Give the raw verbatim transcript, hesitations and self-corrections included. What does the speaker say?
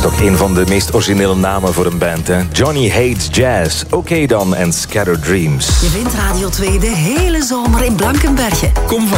toch een van de meest originele namen voor een band, hè? Johnny Hates Jazz, Oké dan en Scattered Dreams. Je vindt Radio twee de hele zomer in Blankenberge. Kom van